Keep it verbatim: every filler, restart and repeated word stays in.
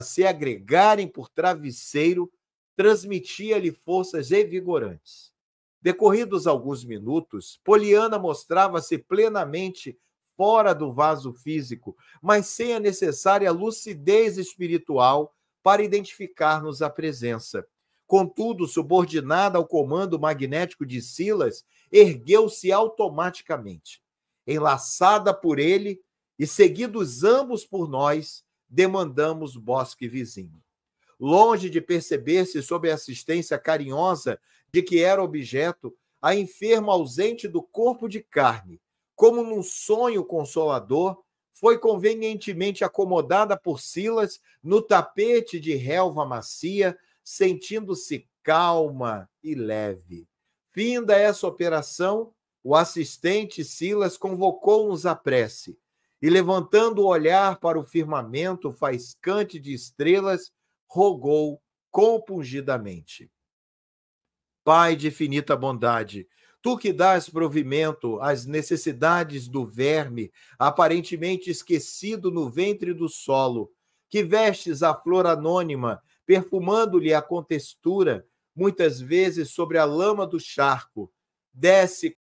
se agregarem por travesseiro, transmitia-lhe forças revigorantes. Decorridos alguns minutos, Poliana mostrava-se plenamente fora do vaso físico, mas sem a necessária lucidez espiritual para identificar-nos a presença. Contudo, subordinada ao comando magnético de Silas, ergueu-se automaticamente. Enlaçada por ele e seguidos ambos por nós, demandamos bosque vizinho. Longe de perceber-se sob a assistência carinhosa de que era objeto, a enferma ausente do corpo de carne, como num sonho consolador, foi convenientemente acomodada por Silas no tapete de relva macia, sentindo-se calma e leve. Finda essa operação, o assistente Silas convocou-nos à prece e, levantando o olhar para o firmamento faiscante de estrelas, rogou compungidamente: Pai de infinita bondade, tu que dás provimento às necessidades do verme, aparentemente esquecido no ventre do solo, que vestes a flor anônima, perfumando-lhe a contextura, muitas vezes sobre a lama do charco, desce